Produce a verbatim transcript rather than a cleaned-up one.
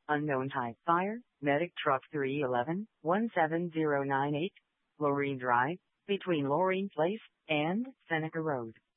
Unknown type fire, medic truck three one one, one seven zero nine eight, Laureen Drive, between Laureen Place and Seneca Road.